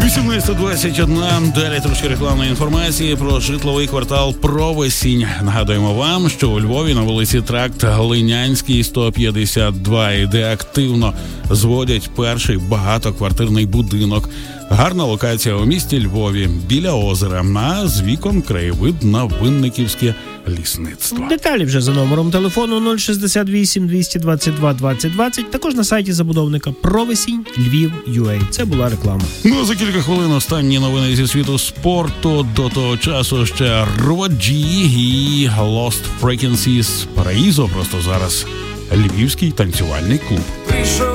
18:21. Далі трошки рекламної інформації про житловий квартал Провесінь. Нагадуємо вам, що у Львові на вулиці Тракт Глинянський, 152, де активно зводять перший багатоквартирний будинок. Гарна локація у місті Львові, біля озера, а з вікон краєвид на Винниківське лісництво. Деталі вже за номером телефону 068 222 2020, також на сайті забудовника Провесінь Львів.UA. Це була реклама. Ну, за кілька хвилин останні новини зі світу спорту. До того часу ще Роджі і Lost Frequencies. Параїзо просто зараз. Львівський танцювальний клуб.